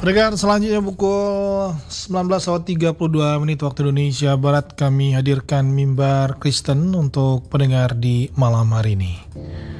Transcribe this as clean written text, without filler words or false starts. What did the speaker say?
Pendengar selanjutnya pukul 19.32 waktu Indonesia Barat kami hadirkan mimbar Kristen untuk pendengar di malam hari ini.